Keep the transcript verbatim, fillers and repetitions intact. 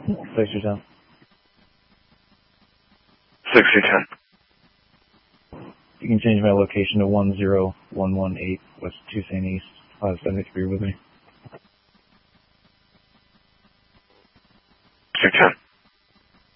Place your ten. sixty ten. You can change my location to one zero one one eight West Tucson East, five seventy-three with me.